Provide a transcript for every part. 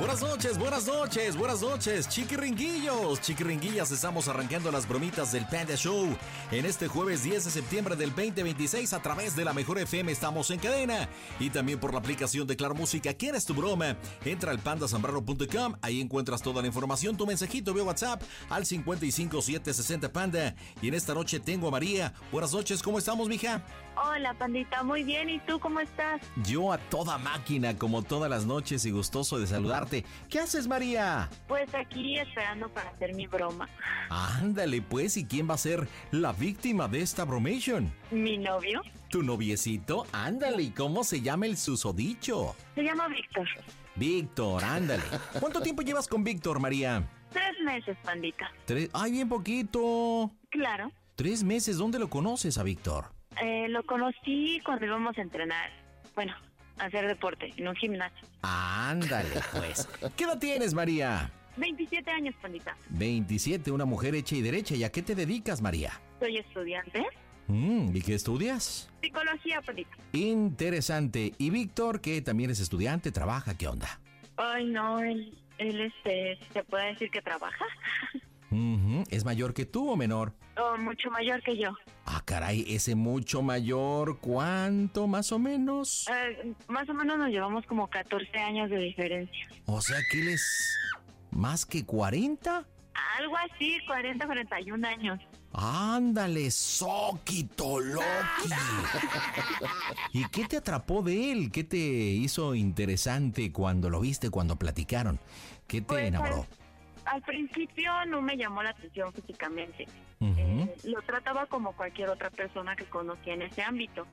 Buenas noches, chiquiringuillos, chiquiringuillas, estamos arrancando las bromitas del Panda Show en este jueves 10 de septiembre del 2026 a través de la Mejor FM, estamos en cadena y también por la aplicación de Claro Música. ¿Quién es tu broma? Entra al pandasambrano.com, ahí encuentras toda la información, tu mensajito vía WhatsApp al 55760 Panda. Y en esta noche tengo a María. Buenas noches, ¿cómo estamos, mija? Hola, Pandita, muy bien, ¿y tú cómo estás? Yo a toda máquina, como todas las noches, y gustoso de saludarte. ¿Qué haces, María? Pues aquí esperando para hacer mi broma. Ándale, pues, ¿y quién va a ser la víctima de esta bromation? ¿Mi novio? ¿Tu noviecito? Ándale, ¿y cómo se llama el susodicho? Se llama Víctor. Víctor, ándale. ¿Cuánto tiempo llevas con Víctor, María? 3 meses, Pandita. Ay, bien poquito. Claro. 3 meses, ¿dónde lo conoces a Víctor? Lo conocí cuando íbamos a entrenar. Bueno, a hacer deporte en un gimnasio. Ándale, pues. ¿Qué edad tienes, María? 27 años, Pandita. 27, una mujer hecha y derecha. ¿Y a qué te dedicas, María? Soy estudiante. ¿Y qué estudias? Psicología, Pandita. Interesante. ¿Y Víctor, que también es estudiante, trabaja? ¿Qué onda? Ay, no, él ¿se puede decir que trabaja? ¿Es mayor que tú o menor? Oh, mucho mayor que yo. Ah, caray, ese mucho mayor, ¿cuánto más o menos? Más o menos nos llevamos como 14 años de diferencia. O sea que él es más que 40. Algo así, 40, 41 años. Ándale, Soquito Loki. ¿Y qué te atrapó de él? ¿Qué te hizo interesante cuando lo viste, cuando platicaron? ¿Qué te enamoró? Al principio no me llamó la atención físicamente. Lo trataba como cualquier otra persona que conocía en ese ámbito.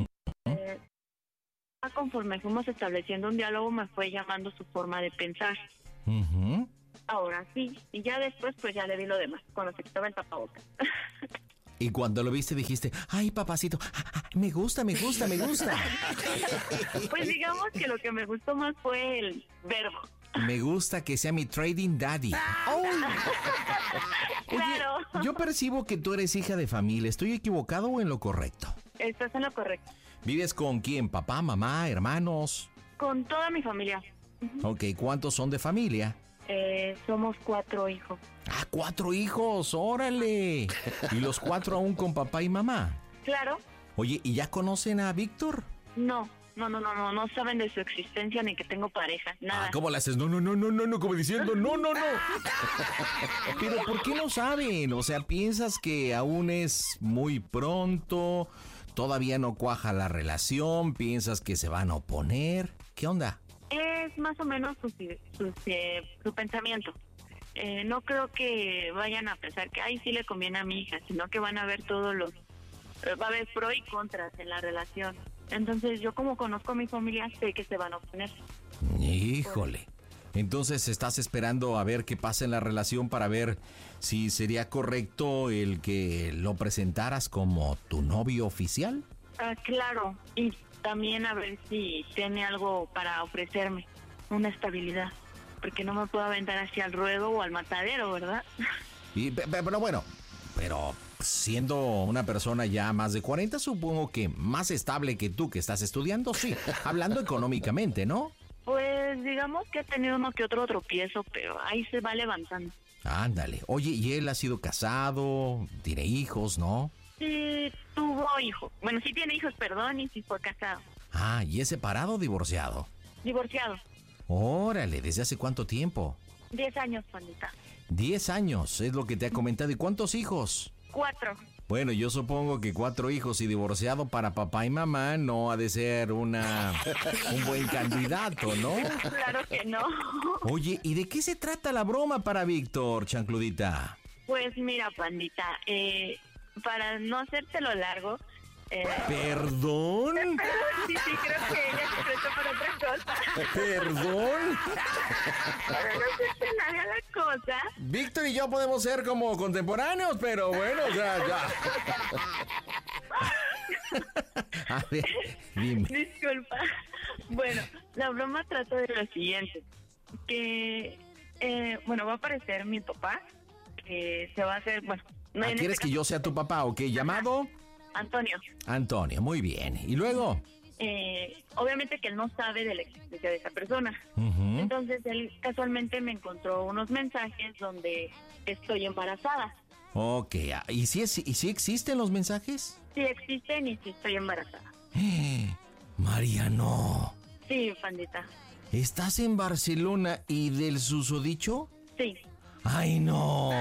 Conforme fuimos estableciendo un diálogo, me fue llamando su forma de pensar. Ahora sí, y ya después pues ya le di lo demás, cuando se quitaba el tapabocas. Y cuando lo viste dijiste, ay, papacito, me gusta. Pues digamos que lo que me gustó más fue el verbo. Me gusta que sea mi trading daddy. Oh. Claro. Oye, yo percibo que tú eres hija de familia. ¿Estoy equivocado o en lo correcto? Estás en lo correcto. ¿Vives con quién? ¿Papá, mamá, hermanos? Con toda mi familia. Ok, ¿cuántos son de familia? Somos 4 hijos. Ah, 4 hijos, órale. ¿Y los 4 aún con papá y mamá? Claro. Oye, ¿y ya conocen a Víctor? No saben de su existencia ni que tengo pareja, nada. Ah, ¿cómo le haces? No, como diciendo, no. Pero ¿por qué no saben? O sea, ¿piensas que aún es muy pronto? ¿Todavía no cuaja la relación? ¿Piensas que se van a oponer? ¿Qué onda? Es más o menos su pensamiento. No creo que vayan a pensar que, sí le conviene a mi hija, sino que van a ver todos los... va a haber pro y contras en la relación. Entonces yo, como conozco a mi familia, sé que se van a oponer. Híjole. Entonces estás esperando a ver qué pasa en la relación para ver si sería correcto el que lo presentaras como tu novio oficial. Claro, y también a ver si tiene algo para ofrecerme, una estabilidad, porque no me puedo aventar hacia el ruedo o al matadero, ¿verdad? Pero bueno, siendo una persona ya más de 40, supongo que más estable que tú que estás estudiando, sí, hablando económicamente, ¿no? Pues digamos que ha tenido uno que otro tropiezo, pero ahí se va levantando. Ándale. Oye, ¿y él ha sido casado? ¿Tiene hijos, no? Sí, tuvo hijos. Bueno, sí tiene hijos, perdón, y sí fue casado. Ah, ¿y es separado o divorciado? Divorciado. Órale, ¿desde hace cuánto tiempo? 10 años, Pandita. 10 años, es lo que te ha comentado. ¿Y cuántos hijos? 4. Bueno, yo supongo que 4 hijos y divorciado para papá y mamá no ha de ser un buen candidato, ¿no? Claro que no. Oye, ¿y de qué se trata la broma para Víctor, chancludita? Pues mira, Pandita, para no hacértelo largo... ¿Perdón? Sí, creo que ella se prestó para otra cosa. ¿Perdón? Para no hacerte larga la cosa. Víctor y yo podemos ser como contemporáneos, pero bueno, ya. A ver, dime. Disculpa. Bueno, la broma trata de lo siguiente. Que, va a aparecer mi papá, que se va a hacer, ¿Quieres que yo sea tu papá o qué? ¿Llamado? Antonio. Antonio, muy bien. ¿Y luego? obviamente que él no sabe de la existencia de esa persona. Ujú. Entonces él casualmente me encontró unos mensajes donde estoy embarazada. Ok, ¿y si existen los mensajes? Sí existen y sí estoy embarazada. María, no. Sí, pandita. ¿Estás en Barcelona y del susodicho? Sí. ¡Ay, no!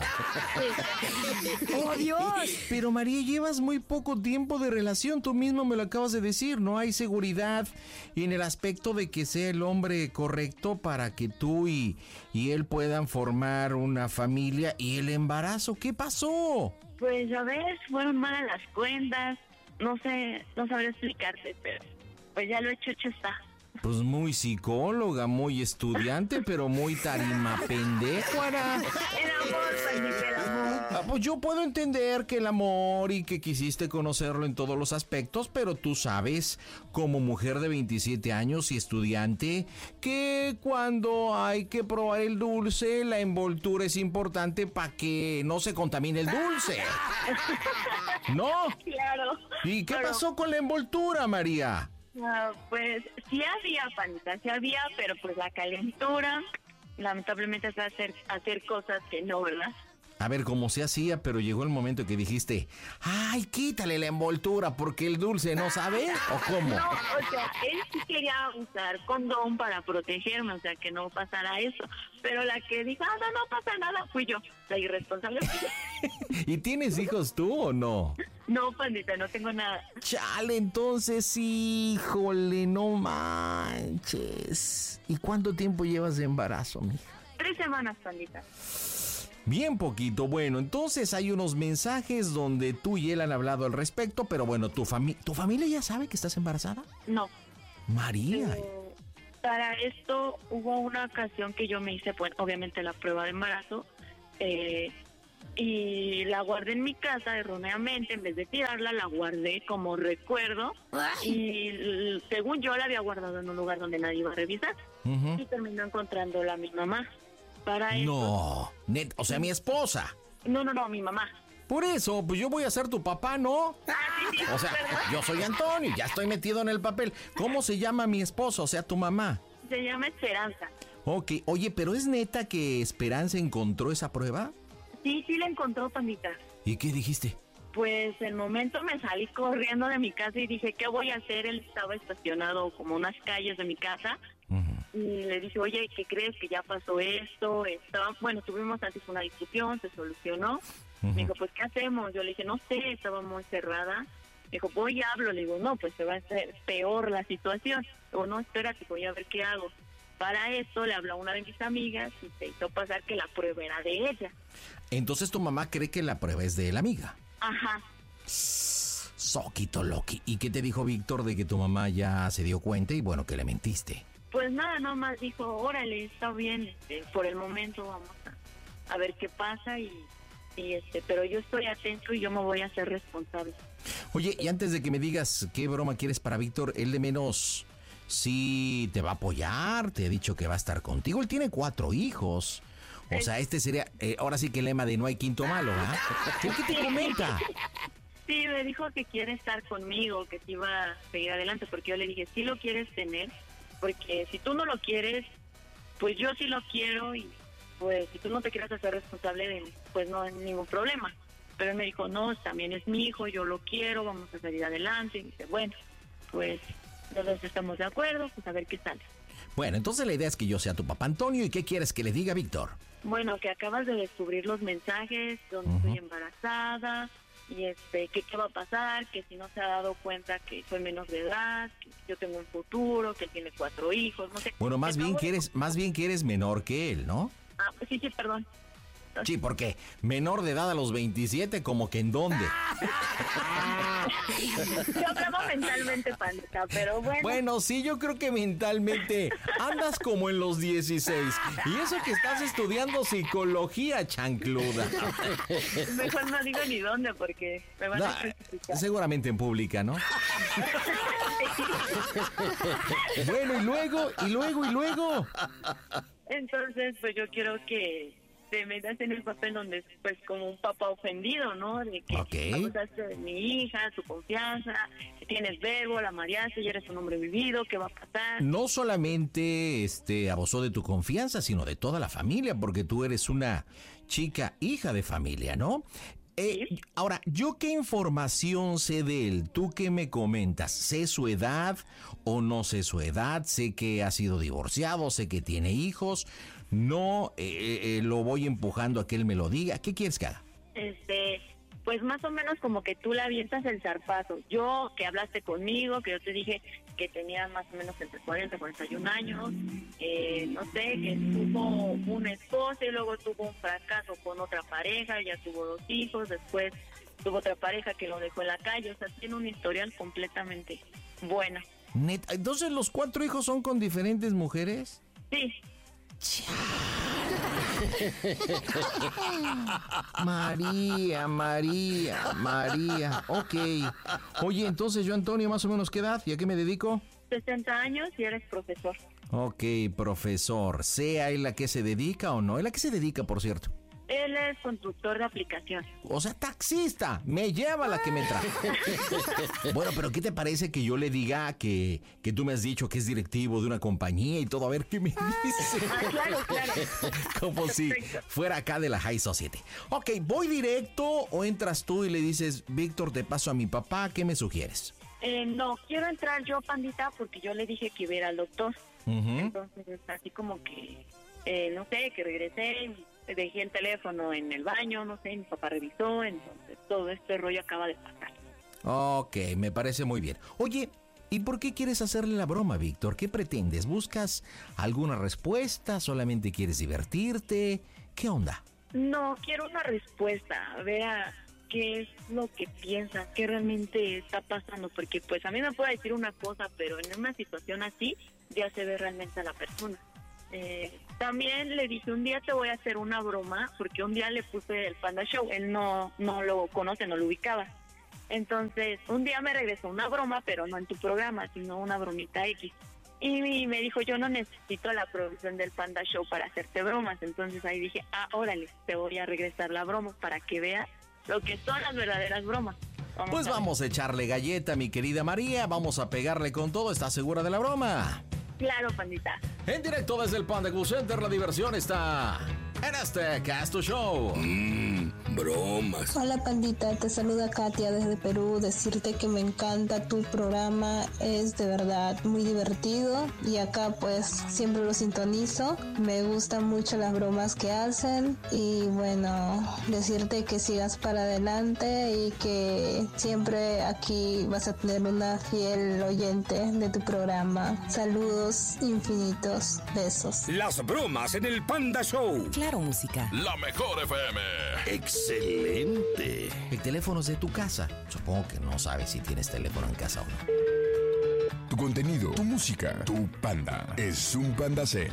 Sí. ¡Oh, Dios! Pero María, llevas muy poco tiempo de relación, tú mismo me lo acabas de decir, no hay seguridad en el aspecto de que sea el hombre correcto para que tú y él puedan formar una familia. ¿Y el embarazo qué pasó? Pues ya ves, fueron malas las cuentas. No sé, no sabría explicarte, pero pues ya lo hecho está. Pues muy psicóloga, muy estudiante, pero muy tarima pendejuara. El amor, pandita, el amor. Pues yo puedo entender que el amor y que quisiste conocerlo en todos los aspectos, pero tú sabes, como mujer de 27 años y estudiante, que cuando hay que probar el dulce, la envoltura es importante para que no se contamine el dulce. ¿No? Claro. ¿Y qué Pero, pasó con la envoltura, María? pues sí había, pandita, sí había, pero pues la calentura, lamentablemente es hacer cosas que no, ¿verdad? A ver, como se hacía, pero llegó el momento que dijiste, ¡ay, quítale la envoltura porque el dulce no sabe! ¿O cómo? No, o sea, él sí quería usar condón para protegerme, o sea, que no pasara eso. Pero la que dijo, no pasa nada, fui yo. La irresponsable fui yo. ¿Y tienes hijos tú o no? No, pandita, no tengo nada. Chale, entonces, híjole, no manches. ¿Y cuánto tiempo llevas de embarazo, mija? 3 semanas, pandita. Bien poquito. Bueno, entonces hay unos mensajes donde tú y él han hablado al respecto, pero bueno, ¿tu familia ya sabe que estás embarazada? No. María. Para esto hubo una ocasión que yo me hice, pues, obviamente la prueba de embarazo, y la guardé en mi casa erróneamente, en vez de tirarla, la guardé como recuerdo, y según yo la había guardado en un lugar donde nadie iba a revisar, y terminó encontrándola mi mamá. Para eso, No, o sea, mi esposa. no, mi mamá. Por eso, pues yo voy a ser tu papá, ¿no? Sí, O sea, ¿verdad? yo soy Antonio, ya estoy metido en el papel. ¿Cómo se llama mi esposa, o sea, tu mamá? Se llama Esperanza. Ok, oye, pero ¿es neta que Esperanza encontró esa prueba? Sí, la encontró, pandita. ¿Y qué dijiste? Pues el momento me salí corriendo de mi casa y dije, ¿qué voy a hacer? Él estaba estacionado como unas calles de mi casa. Y le dije, oye, ¿qué crees? Que ya pasó esto. Bueno, tuvimos antes una discusión, se solucionó. Me dijo, pues, ¿qué hacemos? Yo le dije, no sé, estaba muy cerrada. Me dijo, voy y hablo. Le digo, no, pues se va a hacer peor la situación. Digo, no, espérate, voy a ver qué hago. Para eso le habló a una de mis amigas y se hizo pasar que la prueba era de ella. Entonces tu mamá cree que la prueba es de la amiga. Ajá. Soquito Loki. ¿Y qué te dijo Víctor de que tu mamá ya se dio cuenta y bueno, que le mentiste? Pues nada, nomás dijo, órale, está bien, por el momento vamos a ver qué pasa pero yo estoy atento y yo me voy a hacer responsable. Oye, y antes de que me digas qué broma quieres para Víctor, él de menos sí te va a apoyar, te ha dicho que va a estar contigo, él tiene 4 hijos. O sea, este sería, ahora sí que el lema de no hay quinto malo, ¿verdad? ¿Qué te comenta? Sí, me dijo que quiere estar conmigo, que sí va a seguir adelante, porque yo le dije, sí lo quieres tener, porque si tú no lo quieres, pues yo sí lo quiero y pues si tú no te quieres hacer responsable de él, pues no hay ningún problema. Pero él me dijo, no, también es mi hijo, yo lo quiero, vamos a salir adelante. Y dice, bueno, pues todos estamos de acuerdo, pues a ver qué sale. Bueno, entonces la idea es que yo sea tu papá Antonio. ¿Y qué quieres que le diga a Víctor? Bueno, que acabas de descubrir los mensajes donde estoy embarazada y que qué va a pasar, que si no se ha dado cuenta que soy menor de edad, que yo tengo un futuro, que él tiene 4 hijos, no sé. Bueno, más bien que eres menor que él, ¿no? Ah, sí, perdón. Sí, porque menor de edad a los 27, como que ¿en dónde? Yo hablaba mentalmente, pandita, pero bueno. Bueno, sí, yo creo que mentalmente andas como en los 16. Y eso que estás estudiando psicología, chancluda. Mejor no digo ni dónde porque me van a criticar. Seguramente en pública, ¿no? Bueno, y luego. Entonces, pues yo quiero que te metas en el papel donde pues como un papá ofendido, ¿no? De que abusaste de mi hija, su confianza, que tienes verbo, la mareaste, ya eres un hombre vivido, ¿qué va a pasar? No solamente abusó de tu confianza, sino de toda la familia, porque tú eres una chica hija de familia, ¿no? Sí. Ahora, ¿yo qué información sé de él? ¿Tú qué me comentas? ¿Sé su edad o no sé su edad? Sé que ha sido divorciado, sé que tiene hijos. No lo voy empujando a que él me lo diga. ¿Qué quieres que haga? Pues más o menos como que tú le avientas el zarpazo. Yo, que hablaste conmigo, que yo te dije que tenía más o menos entre 40 y 41 años, no sé, que tuvo una esposa y luego tuvo un fracaso con otra pareja, ya tuvo 2 hijos, después tuvo otra pareja que lo dejó en la calle, o sea, tiene un historial completamente bueno. Entonces, ¿los 4 hijos son con diferentes mujeres? Sí. María. Ok. Oye, entonces yo, Antonio, más o menos, ¿qué edad y a qué me dedico? 60 años y eres profesor. Ok, profesor. ¿Sea él a qué se dedica o no? ¿Él a qué se dedica, por cierto? Él es constructor de aplicación. O sea, taxista. Me lleva la que me trae. Bueno, pero ¿qué te parece que yo le diga que tú me has dicho que es directivo de una compañía y todo? A ver qué me dice. Claro. Como Perfecto. si fuera acá de la High Society. Ok, ¿voy directo o entras tú y le dices, Víctor, te paso a mi papá? ¿Qué me sugieres? No, quiero entrar yo, pandita, porque yo le dije que iba a ir al doctor. Entonces, así como que, no sé, que regresé, dejé el teléfono en el baño, no sé, mi papá revisó, entonces todo este rollo acaba de pasar. Ok, me parece muy bien. Oye, ¿y por qué quieres hacerle la broma, Víctor? ¿Qué pretendes? ¿Buscas alguna respuesta? ¿Solamente quieres divertirte? ¿Qué onda? No, quiero una respuesta, vea qué es lo que piensa, qué realmente está pasando, porque pues a mí me puede decir una cosa, pero en una situación así ya se ve realmente a la persona. También le dije, un día te voy a hacer una broma, porque un día le puse el Panda Show, él no lo conoce, no lo ubicaba. Entonces, un día me regresó una broma, pero no en tu programa, sino una bromita X. Y me dijo, yo no necesito la producción del Panda Show para hacerte bromas. Entonces ahí dije, órale, te voy a regresar la broma para que veas lo que son las verdaderas bromas. Vamos a echarle galleta, mi querida María. Vamos a pegarle con todo. ¿Estás segura de la broma? Claro, pandita. En directo desde el Panda Cool Center, la diversión está en este Casto Show. Bromas. Hola, pandita, te saluda Katia desde Perú. Decirte que me encanta tu programa, es de verdad muy divertido y acá pues siempre lo sintonizo. Me gustan mucho las bromas que hacen y bueno, decirte que sigas para adelante y que siempre aquí vas a tener una fiel oyente de tu programa. Saludos infinitos, besos. Las bromas en el Panda Show. Claro, música. La mejor FM. Excelente. El teléfono es de tu casa. Supongo que no sabes si tienes teléfono en casa o no. Tu contenido, tu música, tu Panda. Es un Pandacel.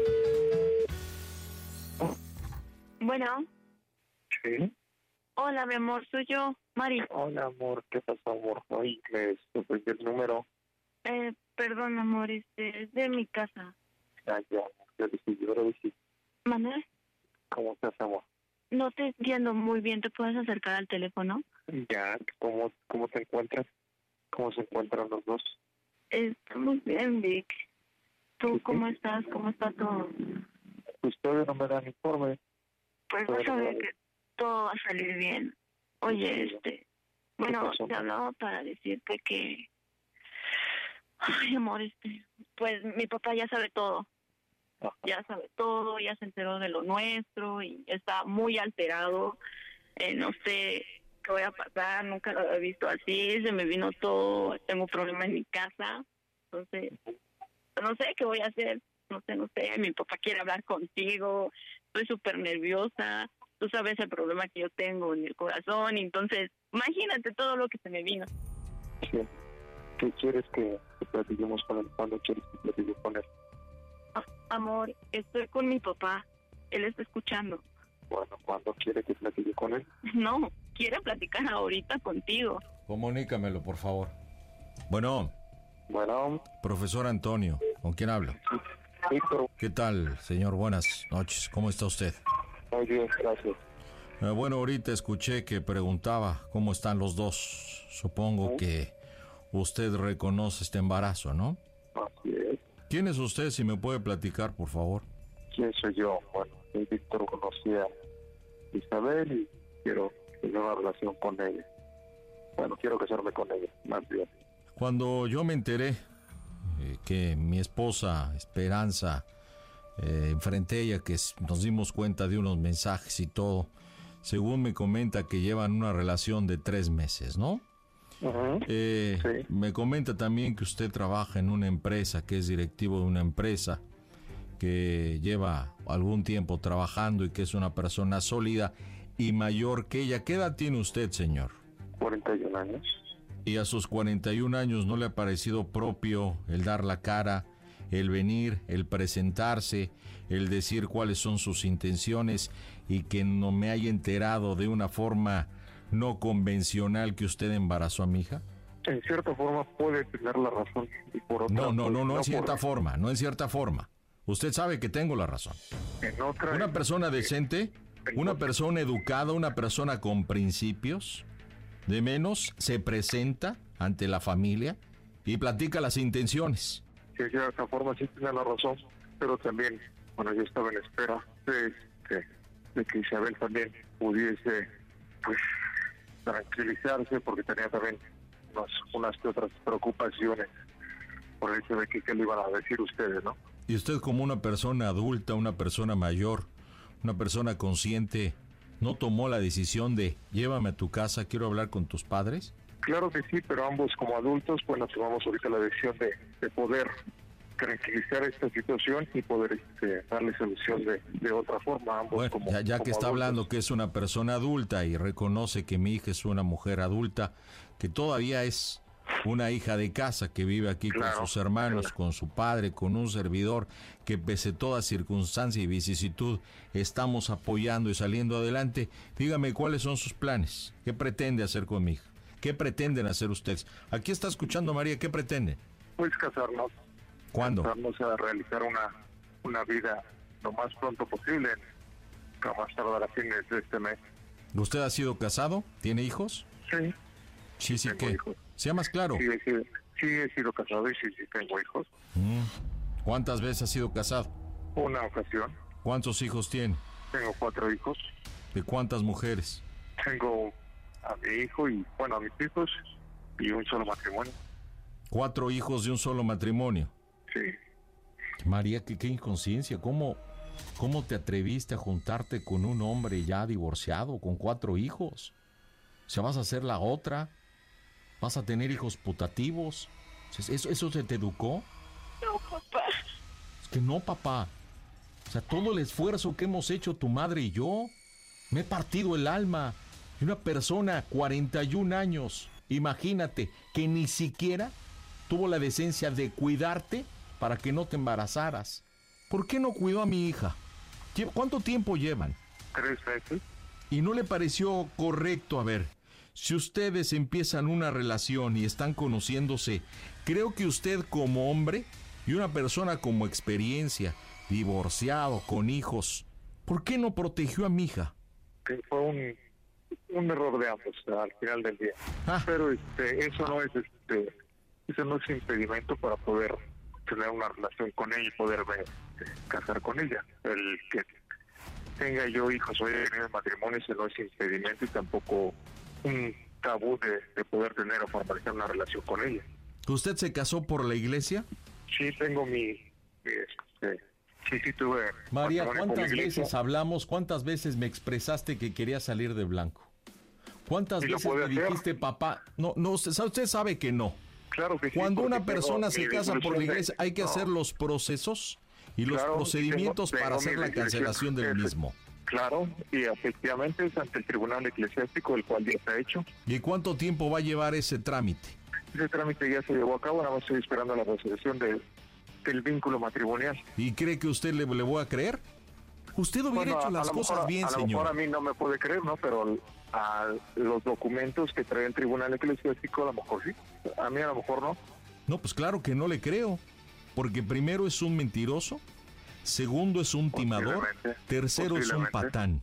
Bueno. Sí. Hola, mi amor, soy yo, Mari. Hola, amor, ¿qué pasó, amor? Ay, me sorprendió el número. Perdón, amor, es de mi casa. Ya decidí, ahora decidí. ¿Manuel? ¿Cómo te hacemos? No te entiendo muy bien, ¿te puedes acercar al teléfono? Ya, ¿cómo te encuentras? ¿Cómo se encuentran los dos? Estamos bien, Vic. ¿Tú Sí. cómo estás? ¿Cómo está todo? Pues todavía no me dan informe. Pues vas a ver que todo va a salir bien. Oye, bueno, pasó? te hablaba para decirte que... Ay, amor, pues mi papá ya sabe todo. Ajá. Ya sabe todo, ya se enteró de lo nuestro y está muy alterado. No sé qué voy a pasar, nunca lo había visto así, se me vino todo, tengo problemas en mi casa. Entonces, no sé qué voy a hacer, no sé, mi papá quiere hablar contigo, estoy súper nerviosa, tú sabes el problema que yo tengo en el corazón, entonces, imagínate todo lo que se me vino. Sí. ¿Qué quieres que platiquemos con él? ¿Cuándo quieres que platiquemos con él? Amor, estoy con mi papá, él está escuchando. Bueno, ¿cuándo quiere que platique con él? No, quiere platicar ahorita contigo. Comunícamelo, por favor. Bueno, profesor Antonio, ¿con quién hablo? Víctor. ¿Qué tal, señor? Buenas noches. ¿Cómo está usted? Muy bien, gracias. Bueno, ahorita escuché que preguntaba cómo están los dos. Supongo que usted reconoce este embarazo, ¿no? Así es. ¿Quién es usted, si me puede platicar, por favor? ¿Quién soy yo? Bueno, soy Víctor, conocí a Isabel y quiero tener una relación con ella. Bueno, quiero casarme con ella, más bien. Cuando yo me enteré que mi esposa, Esperanza, enfrente a ella, que nos dimos cuenta de unos mensajes y todo, según me comenta que llevan una relación de 3 meses, ¿no? Uh-huh. Sí. Me comenta también que usted trabaja en una empresa, que es directivo de una empresa, que lleva algún tiempo trabajando y que es una persona sólida y mayor que ella. ¿Qué edad tiene usted, señor? 41 años. ¿Y a sus 41 años no le ha parecido propio el dar la cara, el venir, el presentarse, el decir cuáles son sus intenciones y que no me haya enterado de una forma no convencional que usted embarazó a mi hija? En cierta forma puede tener la razón y por otra... No en cierta forma, no en cierta forma. Usted sabe que tengo la razón. En otra... Una persona decente, una persona educada, una persona con principios, de menos se presenta ante la familia y platica las intenciones. Sí, de cierta forma sí tiene la razón, pero también, bueno, yo estaba en espera de que Isabel también pudiese, pues, tranquilizarse, porque tenía también unas que otras preocupaciones por el hecho de que qué le iban a decir ustedes, ¿no? Y usted, como una persona adulta, una persona mayor, una persona consciente, ¿no tomó la decisión de llévame a tu casa, quiero hablar con tus padres? Claro que sí, pero ambos como adultos, bueno, tomamos ahorita la decisión de poder tranquilizar esta situación y poder darle solución de otra forma. Ambos bueno, como, ya como que está adultos. hablando que es una persona adulta y reconoce que mi hija es una mujer adulta, que todavía es una hija de casa, que vive aquí Claro, con sus hermanos, claro. con su padre, con un servidor, que pese a toda circunstancia y vicisitud estamos apoyando y saliendo adelante. Dígame cuáles son sus planes, qué pretende hacer con mi hija, qué pretenden hacer ustedes. Aquí está escuchando María, ¿qué pretenden? Pues casarnos. ¿Cuándo? Casarnos a realizar una vida lo más pronto posible, a más tardar a fines de este mes. ¿Usted ha sido casado? ¿Tiene hijos? Sí. Sí, sí, Tengo ¿qué? hijos. Sea más claro. Sí, he sido casado y sí tengo hijos. ¿Cuántas veces ha sido casado? Una ocasión. ¿Cuántos hijos tiene? Tengo 4 hijos. ¿De cuántas mujeres? Tengo a mi hijo y, bueno, a mis hijos y un solo matrimonio. 4 hijos de un solo matrimonio. Sí. María, qué inconsciencia. ¿Cómo te atreviste a juntarte con un hombre ya divorciado, con 4 hijos? O sea, ¿vas a ser la otra? ¿Vas a tener hijos putativos? ¿Eso se te educó? No, papá. Es que no, papá. O sea, todo el esfuerzo que hemos hecho tu madre y yo, me he partido el alma. Y una persona, 41 años, imagínate, que ni siquiera tuvo la decencia de cuidarte para que no te embarazaras. ¿Por qué no cuidó a mi hija? ¿Cuánto tiempo llevan? 3 meses. ¿Y no le pareció correcto? A ver, si ustedes empiezan una relación y están conociéndose, creo que usted como hombre y una persona como experiencia, divorciado, con hijos, ¿por qué no protegió a mi hija? Que fue un error de ambos al final del día. Pero eso no es impedimento para poder tener una relación con ella y poderme casar con ella. El que tenga yo hijos o haya tenido matrimonio, eso no es impedimento y tampoco un tabú de poder tener o formalizar una relación con ella. ¿Usted se casó por la iglesia? Sí, tengo sí tuve... María, matrimonio ¿cuántas con la iglesia. veces hablamos, cuántas veces me expresaste que querías salir de blanco? ¿Cuántas ¿Y lo veces puede me hacer? dijiste, papá? No, usted sabe que no. Claro que sí. Cuando porque una persona tengo se mi casa por la resolución iglesia, hay que hacer los procesos y los Claro, procedimientos tengo para hacer mi la resolución. cancelación del mismo. Claro, y efectivamente es ante el Tribunal Eclesiástico, el cual ya está hecho. ¿Y cuánto tiempo va a llevar ese trámite? Ese trámite ya se llevó a cabo, nada más estoy esperando la resolución del vínculo matrimonial. ¿Y cree que usted le voy a creer? Usted hubiera hecho las cosas bien, a lo señor. mejor a mí no me puede creer, ¿no? Pero a los documentos que trae el Tribunal Eclesiástico a lo mejor sí. A mí a lo mejor no. No, pues claro que no le creo. Porque primero es un mentiroso, segundo es un timador, Posiblemente, tercero es un posiblemente. patán.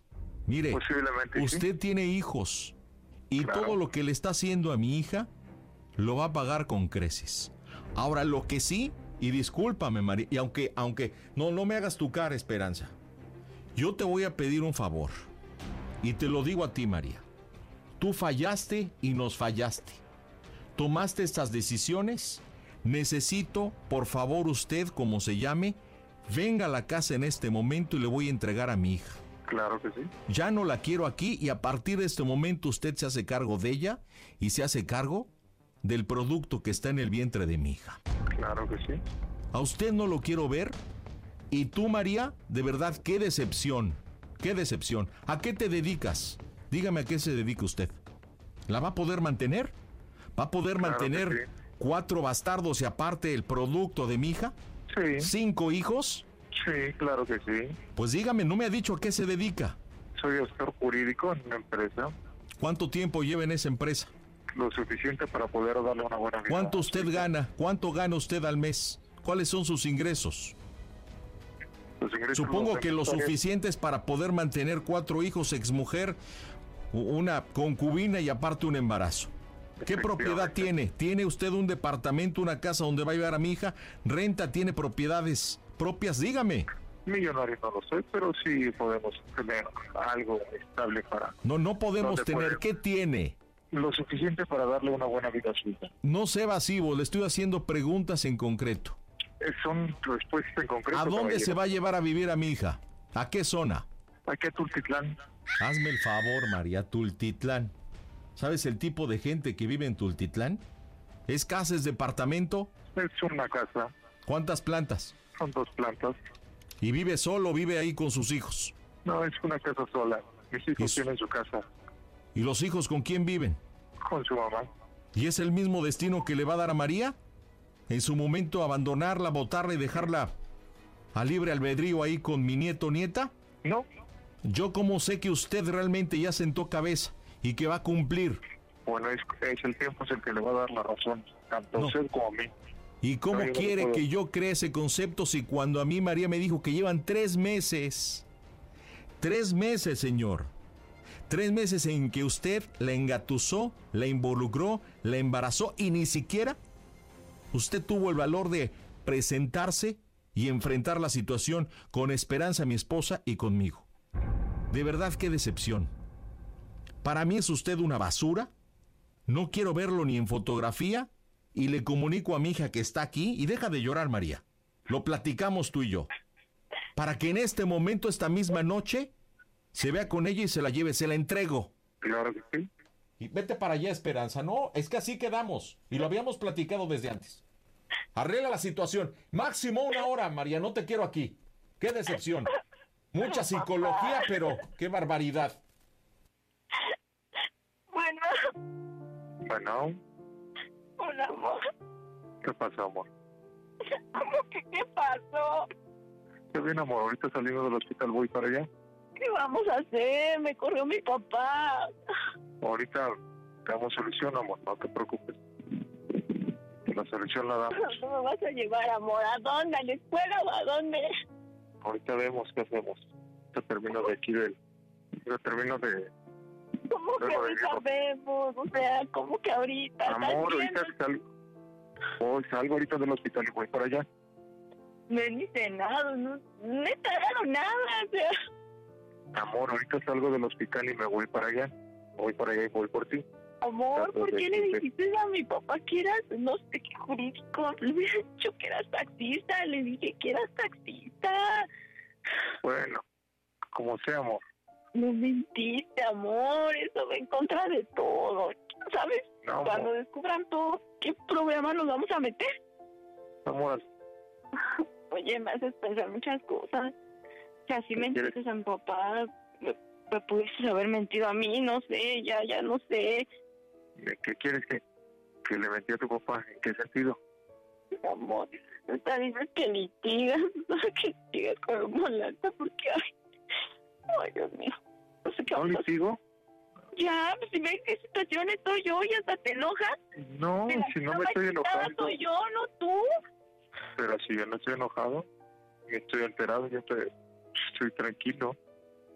Mire, posiblemente usted sí. tiene hijos y Claro. todo lo que le está haciendo a mi hija lo va a pagar con creces. Ahora, lo que sí, y discúlpame, María, y aunque no me hagas tu cara, Esperanza, yo te voy a pedir un favor, y te lo digo a ti, María. Tú fallaste y nos fallaste. Tomaste estas decisiones. Necesito, por favor, usted, como se llame, venga a la casa en este momento y le voy a entregar a mi hija. Claro que sí. Ya no la quiero aquí y a partir de este momento usted se hace cargo de ella y se hace cargo del producto que está en el vientre de mi hija. Claro que sí. A usted no lo quiero ver. Y tú, María, de verdad, qué decepción. Qué decepción. ¿A qué te dedicas? Dígame a qué se dedica usted. ¿La va a poder mantener? ¿Va a poder Claro mantener que sí. 4 bastardos y aparte el producto de mi hija? Sí. 5 hijos. Sí, claro que sí. Pues dígame, no me ha dicho a qué se dedica. Soy asesor jurídico en una empresa. ¿Cuánto tiempo lleva en esa empresa? Lo suficiente para poder darle una buena vida. ¿Cuánto usted gana? ¿Cuánto gana usted al mes? ¿Cuáles son sus ingresos? Los ingresos Supongo los que lo empresarios- suficientes para poder mantener 4 hijos, exmujer, una concubina y aparte un embarazo. ¿Qué propiedad tiene? ¿Tiene usted un departamento, una casa donde va a llevar a mi hija? ¿Renta? ¿Tiene propiedades propias? Dígame. Millonario no lo sé, pero sí podemos tener algo estable para... No podemos ¿Dónde tener. podemos? ¿Qué tiene? Lo suficiente para darle una buena vida a su hija. No sé evasivo, le estoy haciendo preguntas en concreto. Son respuestas en concreto. ¿A dónde caballero. se va a llevar a vivir a mi hija? ¿A qué zona? Aquí a Tultitlán. Hazme el favor, María, Tultitlán. ¿Sabes el tipo de gente que vive en Tultitlán? ¿Es casa, es departamento? Es una casa. ¿Cuántas plantas? Son 2 plantas. ¿Y vive solo o vive ahí con sus hijos? No, es una casa sola. Mis hijos ¿Y tienen su casa ¿Y los hijos con quién viven? con su mamá. ¿Y es el mismo destino que le va a dar a María? En su momento abandonarla, botarla y dejarla a libre albedrío ahí con mi nieto o nieta. No, Yo como sé que usted realmente ya sentó cabeza y que va a cumplir. bueno, es el tiempo es el que le va a dar la razón, tanto a No. usted como a mí. ¿Y cómo No, yo no quiere puedo. que yo crea ese concepto si cuando a mí María me dijo que llevan 3 meses? 3 meses, señor. 3 meses en que usted la engatusó, la involucró, la embarazó y ni siquiera usted tuvo el valor de presentarse y enfrentar la situación con Esperanza, mi esposa, y conmigo. De verdad, qué decepción. Para mí es usted una basura. No quiero verlo ni en fotografía. Y le comunico a mi hija que está aquí. Y deja de llorar, María. Lo platicamos tú y yo. Para que en este momento, esta misma noche, se vea con ella y se la lleve. Se la entrego. Claro que sí. Y vete para allá, Esperanza. No, es que así quedamos. Y lo habíamos platicado desde antes. Arregla la situación. Máximo 1 hora, María. No te quiero aquí. Qué decepción. Mucha psicología, pero qué barbaridad. Bueno, Bueno, hola, amor. ¿qué pasó, amor? ¿Cómo que qué pasó? Qué bien, amor. Ahorita saliendo del hospital voy para allá. ¿Qué vamos a hacer? Me corrió mi papá. Ahorita damos solución, amor. No te preocupes. La solución la damos. ¿Dónde me vas a llevar, amor? ¿A dónde? ¿A la escuela o a dónde? Ahorita vemos qué hacemos. Te termino de aquí Te termino de... ¿Cómo que Luego de ahorita viejo. vemos? O sea, ¿cómo que ahorita? ¿Estás Amor, bien? ahorita salgo ahorita del hospital y voy para allá. No he ni cenado, no he tragado nada. O sea, Amor, ahorita salgo del hospital y me voy para allá. Voy para allá y voy por ti. amor, ¿por qué le dijiste a mi papá que eras, no sé qué jurídico? Le hubiera dicho que eras taxista, le dije que eras taxista. Bueno, como sea, amor. No mentiste, amor, eso va en contra de todo. ¿Sabes? No, Cuando amor. descubran todo, ¿qué programa nos vamos a meter? Amor, Oye, me haces pensar muchas cosas. Si así ¿Qué mentiste quieres? a mi papá, me pudiste haber mentido a mí, no sé, ya no sé. ¿qué quieres que le metí a tu papá? ¿En qué sentido? Amor, esta dices que litigas, que litigas con un volante porque, ay, Dios mío, no sé qué ¿No vamos a hacer. litigo? Ya, pues si ves qué situación estoy yo y hasta te enojas. No, Si la si no que me estoy está mal enojando. soy yo, no tú. Pero si yo no estoy enojado, y estoy alterado, yo estoy tranquilo.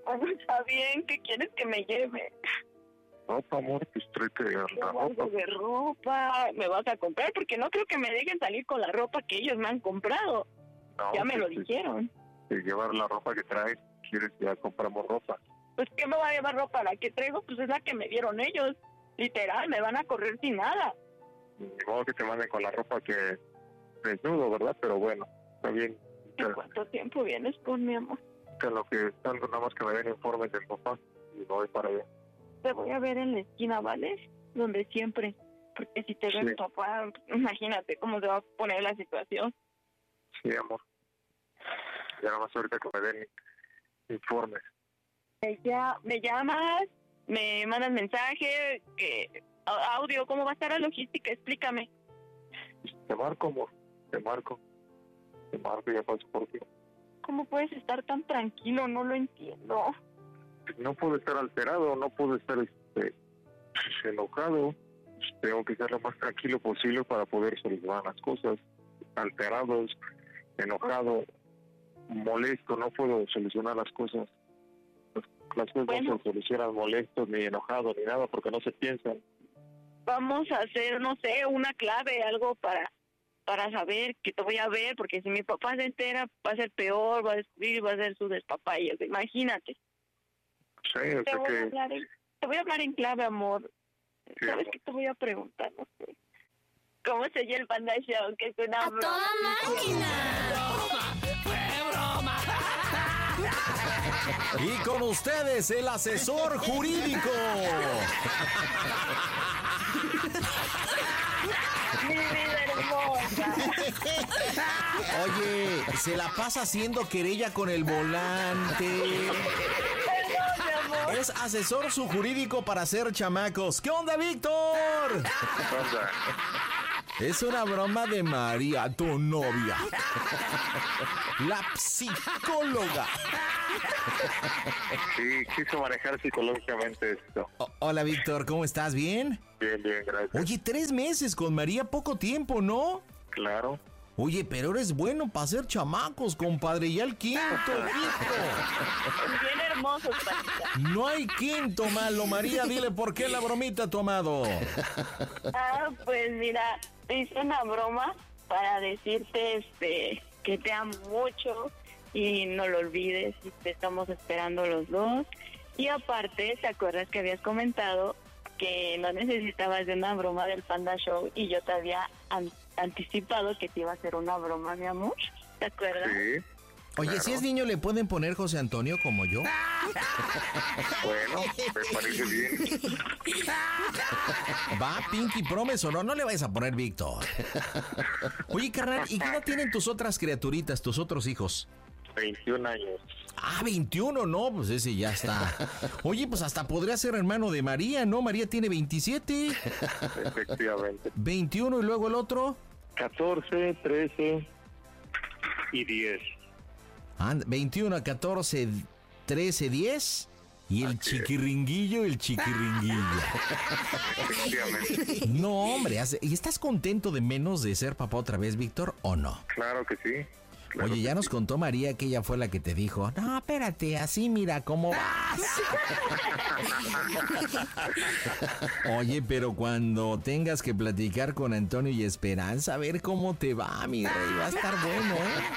Bueno, está bien, ¿qué quieres que me lleve? Ropa, amor, pues tráete la ropa. De ropa me vas a comprar, porque no creo que me dejen salir con la ropa que ellos me han comprado. No, ya me lo dijeron. De llevar la ropa que traes, quieres que ya compramos ropa. Pues, ¿qué me va a llevar ropa? La que traigo, pues es la que me dieron ellos. Literal, me van a correr sin nada. Ni modo que te manden con la ropa que desnudo, ¿verdad? Pero bueno, está bien. ¿En cuánto tiempo vienes con mi amor? En lo que están, nada más que me den informes del papá y me voy para allá. Te voy a ver en la esquina, ¿vale? Donde siempre. Porque si te ve mi papá, imagínate cómo se va a poner la situación. Sí, amor. Ya nada más ahorita que me den informes. Me llamas, me mandas mensaje, audio, ¿cómo va a estar la logística? Explícame. Te marco, amor. Te marco y ya paso por ti. ¿Cómo puedes estar tan tranquilo? No lo entiendo. No puedo estar alterado, no puedo estar enojado. Tengo que estar lo más tranquilo posible para poder solucionar las cosas. Alterados, enojado, molesto, no puedo solucionar las cosas. Las cosas no se solucionan molestos, ni enojados, ni nada, porque no se piensan. Vamos a hacer, no sé, una clave, algo para saber que te voy a ver, porque si mi papá se entera va a ser peor, va a descubrir, va a ser su despapaya. Imagínate. Sí, te voy a hablar en clave, amor. Sí, ¿sabes amor? Qué te voy a preguntar? No sé. ¿Cómo se llama el Panda Show? Que es una broma. ¡A toda máquina! ¡Fue broma! Y con ustedes, el asesor jurídico. Mi vida hermosa. Oye, se la pasa haciendo querella con el volante. Es asesor su jurídico para hacer chamacos. ¿Qué onda, Víctor? ¿Qué onda? Es una broma de María, tu novia. La psicóloga. Sí, quiso manejar psicológicamente esto. Hola, Víctor, ¿cómo estás? ¿Bien? Bien, gracias. Oye, 3 meses con María, poco tiempo, ¿no? Claro. Oye, pero eres bueno para hacer chamacos, compadre. Ya el quinto, Bien hermosos, Panita. No hay quinto malo. María, dile por qué la bromita a tu amado. Pues mira, te hice una broma para decirte que te amo mucho y no lo olvides, y te estamos esperando los dos. Y aparte, ¿te acuerdas que habías comentado que no necesitabas de una broma del Panda Show y yo te había anticipado que te iba a hacer una broma, mi amor? ¿Te acuerdas? Sí. Oye, claro. Si es niño, ¿le pueden poner José Antonio como yo? Bueno, me parece bien. Va, Pinky Promise o no, no le vayas a poner Víctor. Oye, carnal, ¿y qué edad tienen tus otras criaturitas, tus otros hijos? 21 años. Ah, 21, no, pues ese ya está. Oye, pues hasta podría ser hermano de María, ¿no? María tiene 27. Efectivamente. 21 y luego el otro. 14, 13 y 10. 21, 14, 13, 10. Y el chiquiringuillo, Efectivamente. No, hombre, ¿y estás contento de menos de ser papá otra vez, Víctor, o no? Claro que sí. Claro. Oye, ya nos contó María que ella fue la que te dijo, no, espérate, así mira cómo vas. Oye, pero cuando tengas que platicar con Antonio y Esperanza, a ver cómo te va, mi rey, va a estar bueno,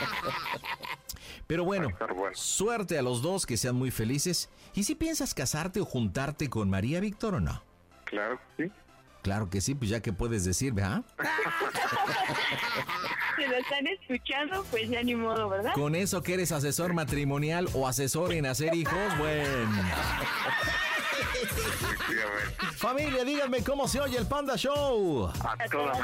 Pero bueno, suerte a los dos, que sean muy felices. ¿Y si piensas casarte o juntarte con María, Víctor, o no? Claro que sí. Claro que sí, pues ya que puedes decir, ¿verdad? Si lo están escuchando, pues ya ni modo, ¿verdad? Con eso que eres asesor matrimonial o asesor en hacer hijos, bueno. Familia, díganme cómo se oye el Panda Show. A toda